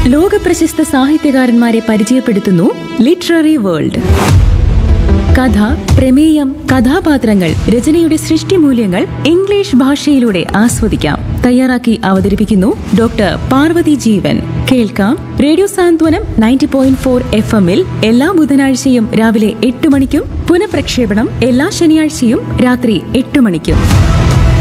ലോകപ്രശസ്ത സാഹിത്യകാരന്മാരെ പരിചയപ്പെടുത്തുന്നു literary world. കഥ, പ്രമേയം, കഥാപാത്രങ്ങൾ, രചനയുടെ സൃഷ്ടിമൂല്യങ്ങൾ ഇംഗ്ലീഷ് ഭാഷയിലൂടെ ആസ്വദിക്കാം. തയ്യാറാക്കി അവതരിപ്പിക്കുന്നു ഡോക്ടർ പാർവതി ജീവൻ. കേൾക്കാം റേഡിയോ സാന്ത്വനം 90.4 FM എല്ലാ ബുധനാഴ്ചയും രാവിലെ 8 മണിക്കും പുനഃപ്രക്ഷേപണം എല്ലാ ശനിയാഴ്ചയും രാത്രി 8 മണിക്കും.